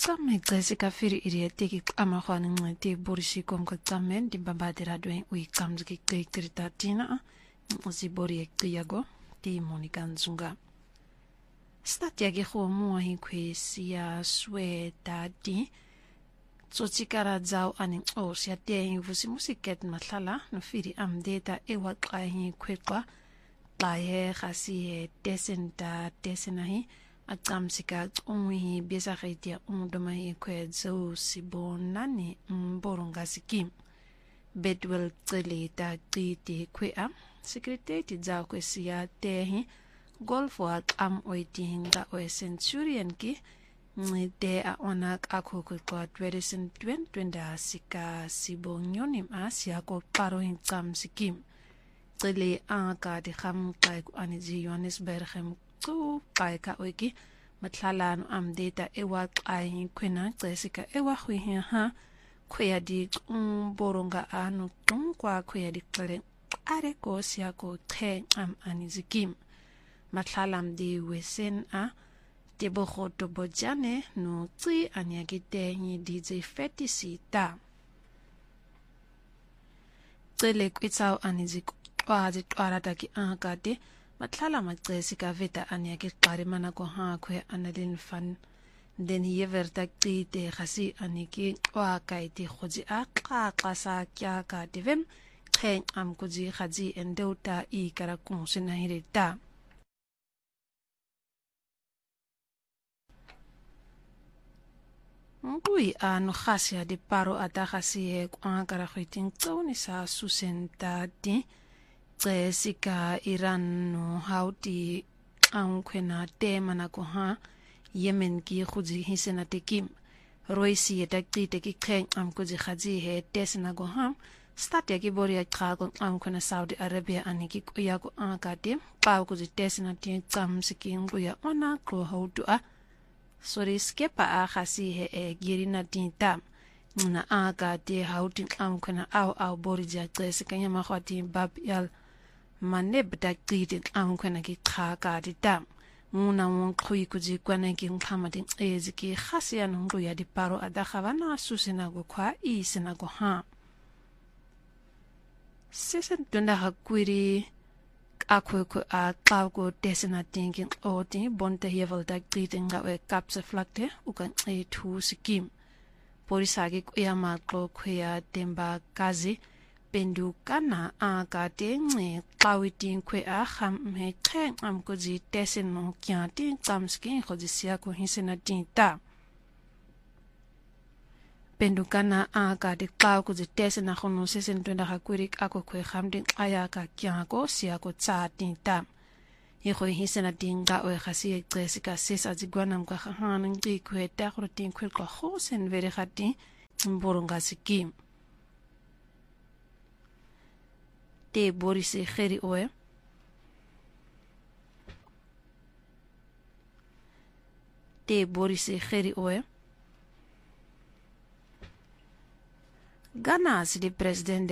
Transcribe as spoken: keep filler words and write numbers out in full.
Tsamme tsesi ka firi iriete ki amakhwana ngcete borisi kom ka tsamen di babadira dwen ui kamzki kektrita tina uzibori ektiago di Monica Nzunga. Statia ki kho mua hi kwe siya swe dadi tsotikara zao ani o siya te hi vusi musiket matlala no firi amdeta ewa kla hi kwekwa kla he khasi he desenta desenahi Akamsika umwi biasa kaitia umdoma hi kwe zo sibonani mborongasikim. Bedwell tsele ta titi kwe a. Sekreteti zao kwe siya tehi golfo ak am oiti hinga oe centurion ki ngide a onak ako kwe kwa twedesen twen twenda sika sibonyonim a siya ko paro hinkam sikim. Tsele a ka di kham kai ku anizi Johannesburg hem so kai ka oiki matlalano am data ewa kai kwena tsesika ewa khwi ha khya di boronga anu tungwa khya di kle are ko sia ko the am anizikim matlalam di wesen a de bogoto bojane no tsi anyagite ni D J fetisita tsele kwitsao anizik kwazi twarata ki akate Matlala magcesi ka veta anya ki qari mana ko ha kwe analin fan den yeverta qite khasi aniki wa kaiti khoji aqa qasa kya ka divem khen am kuji khaji endeuta I kara kun sinahirita Ngui an khasia di paro ata khasi e kwa kara khitin tsoni sa susenta di Tsesika Iran no hauti ang kwena te manako ha Yemen ki khuji hisena tekim roisi etakti teki khen am kuji khaji he tesna go ha statia ki boria khago am kwena Saudi Arabia aniki kuya ko akate pa kuji tesna tin tsam sikin kuya ona ko hautu a sorry skepa a khasi he e girina tin tam na akate hauti am kwena au au borija tsesika nyama khwati bab yal Maneb da gidin am kwena ki khaka di dam nguna won khoi kuji kwana ki nkhamatin eziki khasian ngu ya di paro adakhavana susina go kwa isina go ha sesen tunda hakwiri akwe ko a kago desina thinking oti bonte hevel da gidin ga we kapse flakte ukan e thu sikim polisagi kuyama klo khuya temba kazi Pendukana a ka tenge qawitin kwe a kham he khen am ko ji tesen no kya tin kamskin khojisia ko hisena tinta Pendukana a ka de qaw ko ji tesen na khono sesen tunda ha kurik ako kwe kham din aya ka kya ko sia ko cha tinta ye kho hisena tinga o khasi e tsesika sesa jigwanam ka hanan ki kwe ta khrotin kwe ko khosen vere khati mboronga sikim Te borisi kheri oe Te borisi kheri oe Ghana si di president